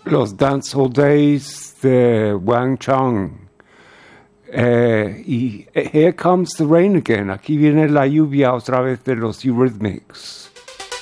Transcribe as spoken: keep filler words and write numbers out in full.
los Dancehall Days de Wang Chung. Eh, y Here Comes the Rain Again. Aquí viene la lluvia otra vez de los Eurythmics.